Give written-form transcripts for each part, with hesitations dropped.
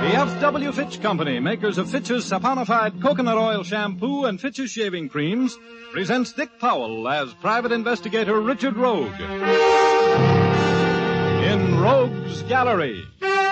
The F.W. Fitch Company, makers of Fitch's saponified coconut oil shampoo and Fitch's shaving creams, presents Dick Powell as Private Investigator Richard Rogue. In Rogue's Gallery.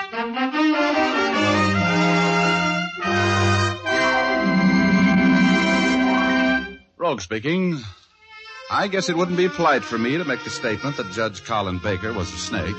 Rogue speaking. I guess it wouldn't be polite for me to make the statement that Judge Colin Baker was a snake.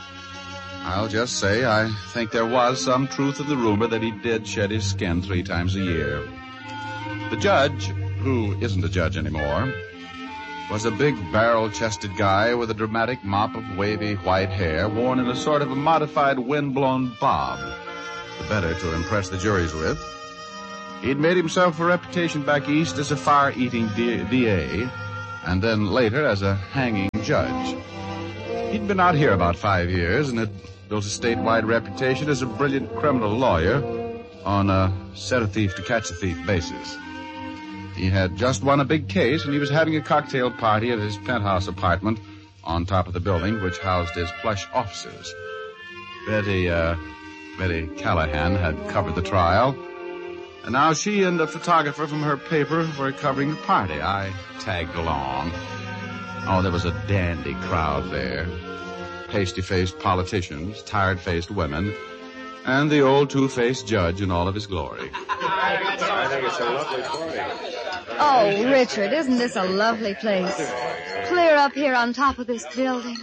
I'll just say I think there was some truth in the rumor that he did shed his skin 3 times a year. The judge, who isn't a judge anymore, was a big barrel-chested guy with a dramatic mop of wavy white hair worn in a sort of a modified wind-blown bob, the better to impress the juries with. He'd made himself a reputation back east as a fire-eating DA, and then later as a hanging judge. He'd been out here about 5 years and had built a statewide reputation as a brilliant criminal lawyer on a set-a-thief-to-catch-a-thief basis. He had just won a big case, and he was having a cocktail party at his penthouse apartment on top of the building, which housed his plush offices. Betty Callahan had covered the trial, and now she and a photographer from her paper were covering the party. I tagged along. Oh, there was a dandy crowd there. Pasty-faced politicians, tired-faced women, and the old two-faced judge in all of his glory. I think it's a lovely party. Oh, Richard, isn't this a lovely place? Clear up here on top of this building.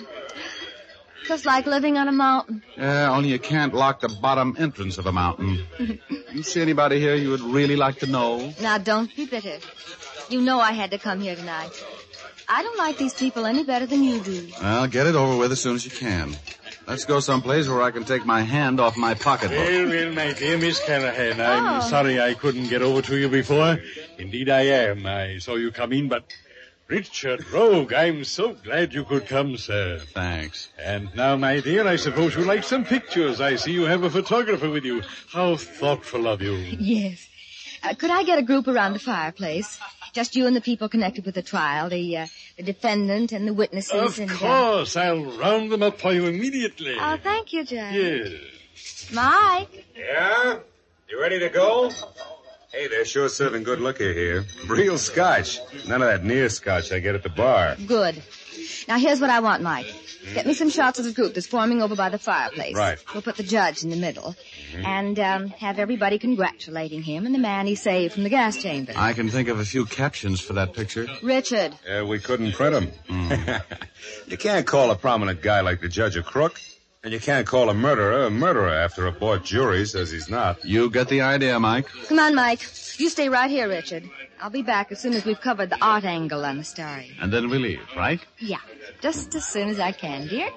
Just like living on a mountain. Yeah, only you can't lock the bottom entrance of a mountain. You see anybody here you would really like to know? Now, don't be bitter. You know I had to come here tonight. I don't like these people any better than you do. Well, get it over with as soon as you can. Let's go someplace where I can take my hand off my pocketbook. Well, my dear Miss Callahan, I'm sorry I couldn't get over to you before. Indeed I am. I saw you come in, but... Richard Rogue, I'm so glad you could come, sir. Thanks. And now, my dear, I suppose you'd like some pictures. I see you have a photographer with you. How thoughtful of you. Yes. Could I get a group around the fireplace? Just you and the people connected with the trial, the defendant and the witnesses. Of course. I'll round them up for you immediately. Oh, thank you, Judge. Yes. Mike? Yeah? You ready to go? Hey, they're sure serving good liquor here. Real scotch. None of that near scotch I get at the bar. Good. Now, here's what I want, Mike. Get me some shots of the group that's forming over by the fireplace. Right. We'll put the judge in the middle. And have everybody congratulating him and the man he saved from the gas chamber. I can think of a few captions for that picture. Richard. We couldn't print them. You can't call a prominent guy like the judge a crook. And you can't call a murderer after a board jury says he's not. You get the idea, Mike. Come on, Mike. You stay right here, Richard. I'll be back as soon as we've covered the art angle on the story. And then we leave, right? Yeah, just as soon as I can, dear.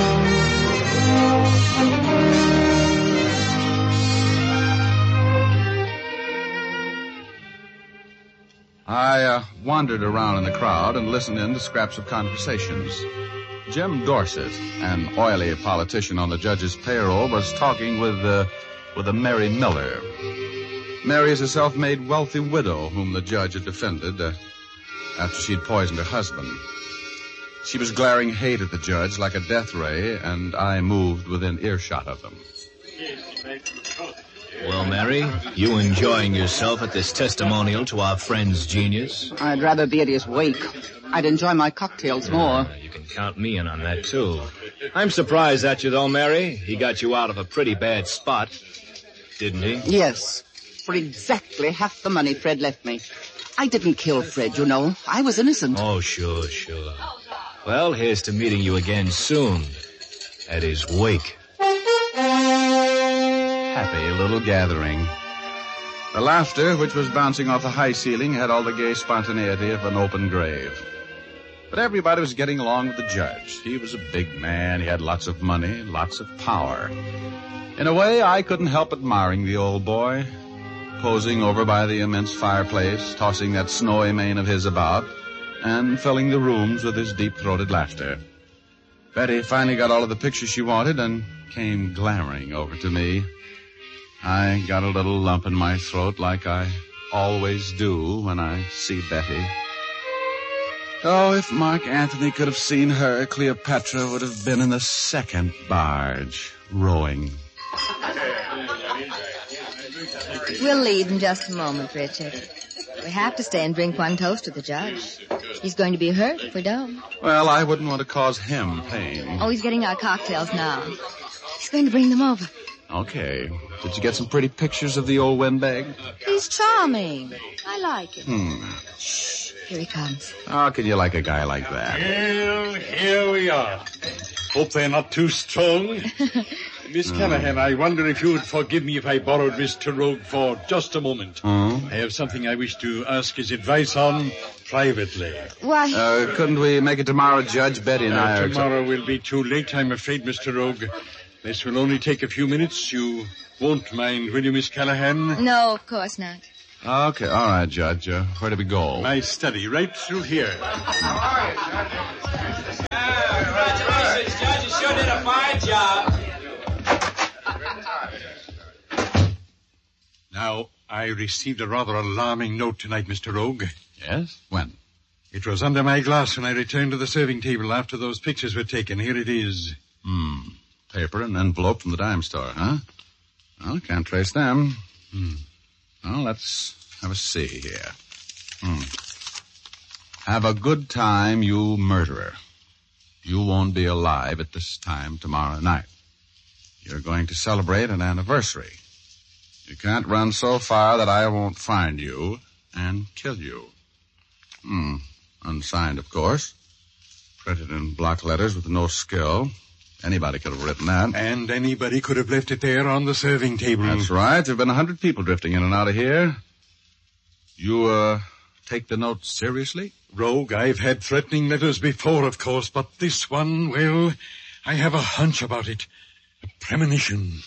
I wandered around in the crowd and listened in to scraps of conversations. Jim Dorsett, an oily politician on the judge's payroll, was talking with a Mary Miller. Mary is a self-made wealthy widow whom the judge had defended after she'd poisoned her husband. She was glaring hate at the judge like a death ray, and I moved within earshot of them. Well, Mary, you enjoying yourself at this testimonial to our friend's genius? I'd rather be at his wake. I'd enjoy my cocktails more. You can count me in on that, too. I'm surprised at you, though, Mary. He got you out of a pretty bad spot, didn't he? Yes, for exactly half the money Fred left me. I didn't kill Fred, you know. I was innocent. Oh, sure. Well, here's to meeting you again soon at his wake. Happy little gathering. The laughter, which was bouncing off the high ceiling, had all the gay spontaneity of an open grave. But everybody was getting along with the judge. He was a big man. He had lots of money, lots of power. In a way, I couldn't help admiring the old boy, posing over by the immense fireplace, tossing that snowy mane of his about, and filling the rooms with his deep-throated laughter. Betty finally got all of the pictures she wanted and came glaring over to me. I got a little lump in my throat like I always do when I see Betty. Oh, if Mark Antony could have seen her, Cleopatra would have been in the second barge, rowing. We'll leave in just a moment, Richard. We have to stay and drink one toast to the judge. He's going to be hurt if we don't. Well, I wouldn't want to cause him pain. Oh, he's getting our cocktails now. He's going to bring them over. Okay. Did you get some pretty pictures of the old windbag? He's charming. I like him. Shh. Here he comes. How can you like a guy like that? Well, here we are. Hope they're not too strong. Miss Callahan, I wonder if you would forgive me if I borrowed Mr. Rogue for just a moment. I have something I wish to ask his advice on privately. Why? Couldn't we make it tomorrow, Judge? Betty and I are... Tomorrow will be too late, I'm afraid, Mr. Rogue. This will only take a few minutes. You won't mind, will you, Miss Callahan? No, of course not. Okay, all right, Judge. Where do we go? My study, right through here. Congratulations, Judge. You sure did a fine job. Now, I received a rather alarming note tonight, Mr. Rogue. Yes? When? It was under my glass when I returned to the serving table after those pictures were taken. Here it is. Paper and envelope from the dime store, huh? Well, can't trace them. Well, let's have a see here. Have a good time, you murderer. You won't be alive at this time tomorrow night. You're going to celebrate an anniversary. You can't run so far that I won't find you and kill you. Unsigned, of course. Printed in block letters with no skill. Anybody could have written that. And anybody could have left it there on the serving table. That's right. There have been 100 people drifting in and out of here. You, take the note seriously? Rogue, I've had threatening letters before, of course, but this one, well, I have a hunch about it. A premonition.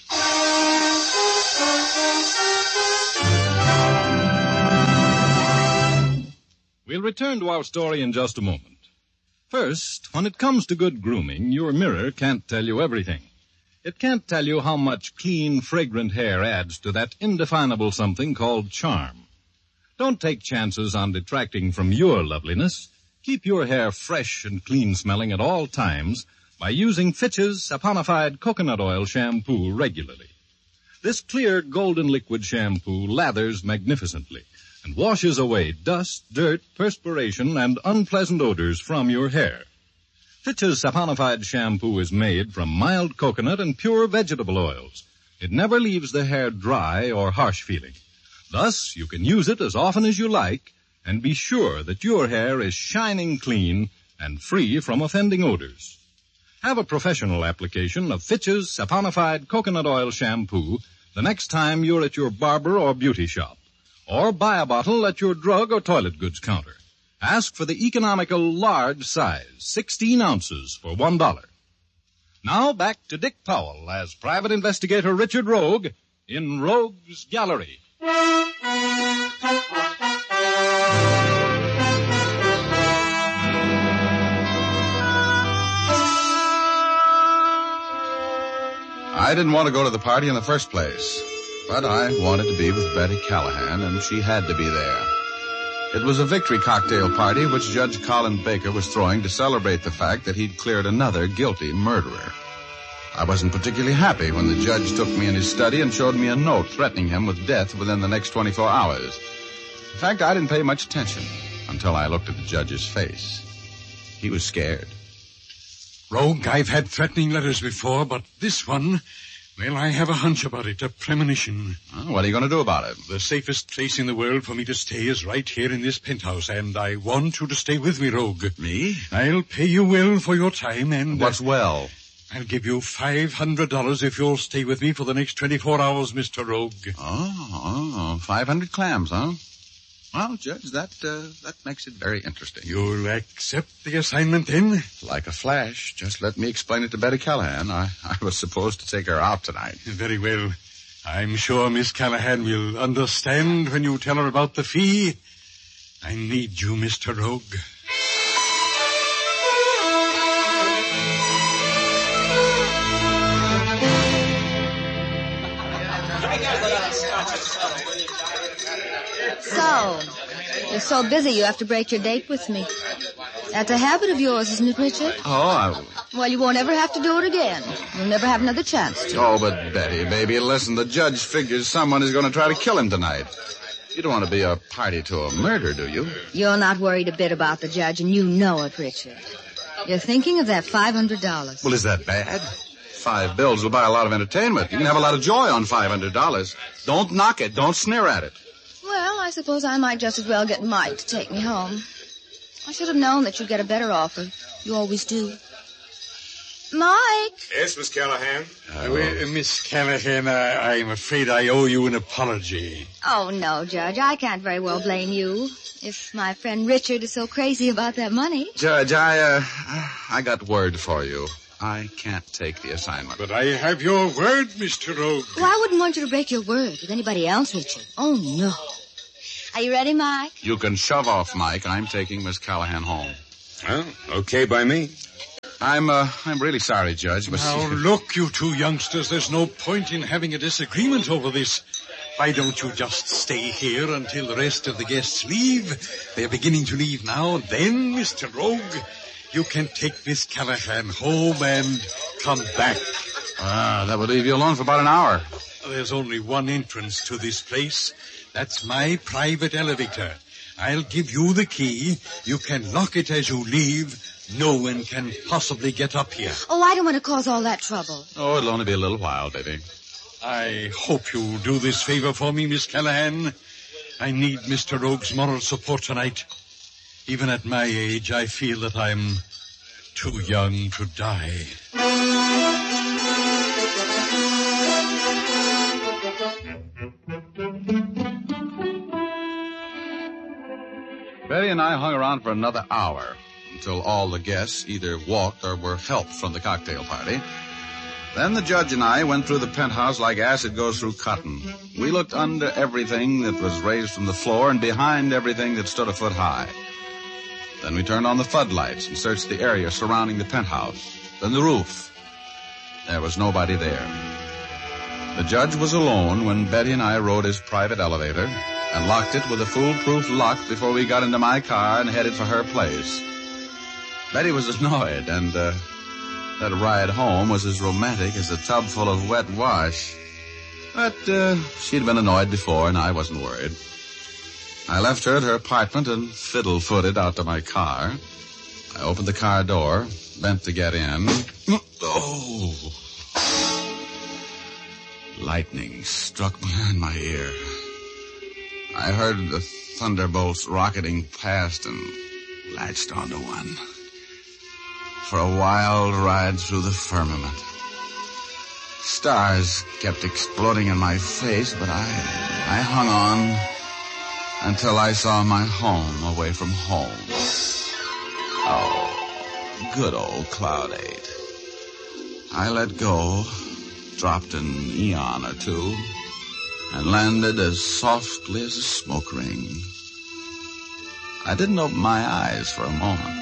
We'll return to our story in just a moment. First, when it comes to good grooming, your mirror can't tell you everything. It can't tell you how much clean, fragrant hair adds to that indefinable something called charm. Don't take chances on detracting from your loveliness. Keep your hair fresh and clean-smelling at all times by using Fitch's saponified coconut oil shampoo regularly. This clear golden liquid shampoo lathers magnificently and washes away dust, dirt, perspiration, and unpleasant odors from your hair. Fitch's saponified shampoo is made from mild coconut and pure vegetable oils. It never leaves the hair dry or harsh feeling. Thus, you can use it as often as you like and be sure that your hair is shining clean and free from offending odors. Have a professional application of Fitch's saponified coconut oil shampoo the next time you're at your barber or beauty shop. Or buy a bottle at your drug or toilet goods counter. Ask for the economical large size, 16 ounces for $1. Now back to Dick Powell as Private Investigator Richard Rogue in Rogue's Gallery. I didn't want to go to the party in the first place, but I wanted to be with Betty Callahan, and she had to be there. It was a victory cocktail party which Judge Colin Baker was throwing to celebrate the fact that he'd cleared another guilty murderer. I wasn't particularly happy when the judge took me in his study and showed me a note threatening him with death within the next 24 hours. In fact, I didn't pay much attention until I looked at the judge's face. He was scared. Rogue, I've had threatening letters before, but this one, well, I have a hunch about it, a premonition. Well, what are you going to do about it? The safest place in the world for me to stay is right here in this penthouse, and I want you to stay with me, Rogue. Me? I'll pay you well for your time, and... What's well? I'll give you $500 if you'll stay with me for the next 24 hours, Mr. Rogue. Oh, 500 clams, huh? Well, Judge, that makes it very interesting. You'll accept the assignment, then? Like a flash. Just let me explain it to Betty Callahan. I was supposed to take her out tonight. Very well. I'm sure Miss Callahan will understand when you tell her about the fee. I need you, Mr. Rogue. So, you're so busy you have to break your date with me. That's a habit of yours, isn't it, Richard? Oh, Well, you won't ever have to do it again. You'll never have another chance to. Oh, but Betty, baby, listen, the judge figures someone is going to try to kill him tonight. You don't want to be a party to a murder, do you? You're not worried a bit about the judge, and you know it, Richard. You're thinking of that $500. Well, is that bad? 5 bills will buy a lot of entertainment. You can have a lot of joy on $500. Don't knock it. Don't sneer at it. Well, I suppose I might just as well get Mike to take me home. I should have known that you'd get a better offer. You always do. Mike! Yes, Miss Callahan? Miss Callahan, I'm afraid I owe you an apology. Oh, no, Judge. I can't very well blame you. If my friend Richard is so crazy about that money. Judge, I got word for you. I can't take the assignment. But I have your word, Mr. Rogue. Well, I wouldn't want you to break your word with anybody else, Richard. Oh, no. Are you ready, Mike? You can shove off, Mike. I'm taking Miss Callahan home. Well, okay by me. I'm really sorry, Judge, but... Now, look, you two youngsters, there's no point in having a disagreement over this. Why don't you just stay here until the rest of the guests leave? They're beginning to leave now. Then, Mr. Rogue, you can take Miss Callahan home and come back. That would leave you alone for about an hour. There's only one entrance to this place. That's my private elevator. I'll give you the key. You can lock it as you leave. No one can possibly get up here. Oh, I don't want to cause all that trouble. Oh, it'll only be a little while, baby. I hope you'll do this favor for me, Miss Callahan. I need Mr. Rogue's moral support tonight. Even at my age, I feel that I'm too young to die. Betty and I hung around for another hour until all the guests either walked or were helped from the cocktail party. Then the judge and I went through the penthouse like acid goes through cotton. We looked under everything that was raised from the floor and behind everything that stood a foot high. Then we turned on the floodlights and searched the area surrounding the penthouse. Then the roof. There was nobody there. The judge was alone when Betty and I rode his private elevator and locked it with a foolproof lock before we got into my car and headed for her place. Betty was annoyed, and that ride home was as romantic as a tub full of wet wash. But she'd been annoyed before, and I wasn't worried. I left her at her apartment and fiddle-footed out to my car. I opened the car door, bent to get in. Oh! Lightning struck behind my ear. I heard the thunderbolts rocketing past and latched onto one. For a wild ride through the firmament. Stars kept exploding in my face, but I hung on until I saw my home away from home. Oh, good old Cloud 8. I let go, dropped an eon or two, and landed as softly as a smoke ring. I didn't open my eyes for a moment.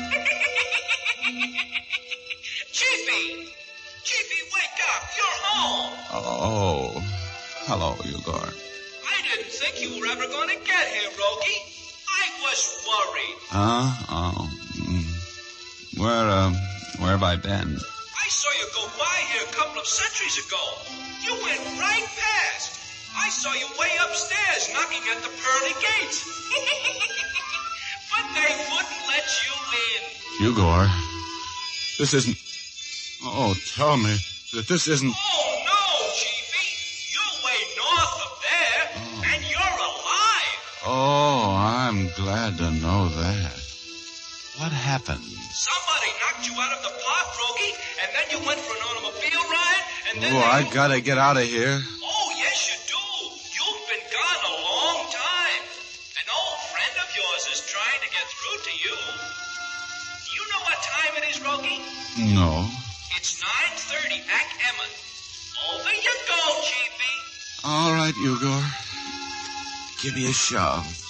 Chiefy, wake up. You're home. Oh, hello, Igor. I didn't think you were ever going to get here, Rogie. I was worried. Where have I been? I saw you go by here a couple of centuries ago. You went right past. I saw you way upstairs knocking at the pearly gates. But they wouldn't let you in. Igor, this isn't... Oh, tell me that this isn't... Oh, no, Chiefy. You're way north of there, and you're alive. Oh, I'm glad to know that. What happened? Somebody knocked you out of the park, Rogie, and then you went for an automobile ride, and then... Oh, I gotta get out of here. Oh, yes, you do. You've been gone a long time. An old friend of yours is trying to get through to you. Do you know what time it is, Rogie? No. It's 9:30, backgammon. Over you go, Chiefy. All right, Igor. Give me a shove.